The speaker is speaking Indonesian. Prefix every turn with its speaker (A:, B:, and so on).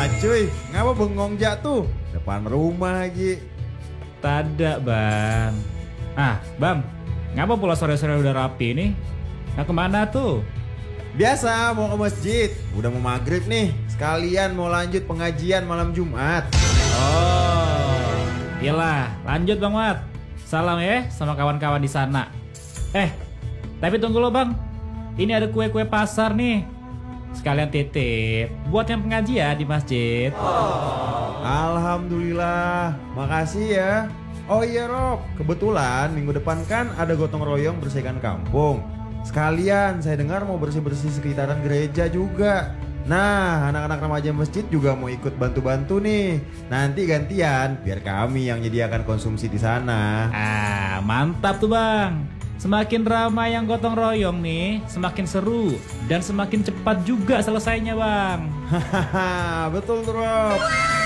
A: cuy, ngapa bengong jatuh? Depan rumah lagi.
B: Tada bang. Bang, ngapa pula sore-sore udah rapi nih? Nah kemana tuh?
A: Biasa mau ke masjid, udah mau maghrib nih. Sekalian mau lanjut pengajian malam Jumat.
B: Oh, iyalah, lanjut Bang Mat. Salam ya sama kawan-kawan di sana. Tapi tunggu lo Bang. Ini ada kue-kue pasar nih. Sekalian titip buat yang pengajian di masjid.
A: Alhamdulillah, makasih ya. Oh iya Rob, kebetulan minggu depan kan ada gotong royong bersihkan kampung. Sekalian saya dengar mau bersih-bersih sekitaran gereja juga. Nah, anak-anak remaja masjid juga mau ikut bantu-bantu nih. Nanti gantian, biar kami yang menyediakan konsumsi di sana.
B: Mantap tuh Bang. Semakin ramai yang gotong royong nih, semakin seru dan semakin cepat juga selesainya Bang.
A: Hahaha, betul tuh Rob.